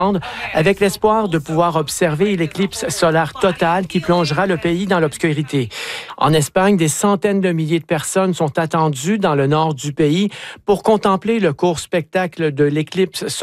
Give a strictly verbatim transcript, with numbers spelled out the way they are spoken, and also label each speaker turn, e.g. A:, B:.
A: avec l'espoir de pouvoir observer l'éclipse solaire totale qui plongera le pays dans l'obscurité. En Espagne, des centaines de milliers de personnes sont attendues dans le nord du pays pour contempler le court spectacle de l'éclipse solaire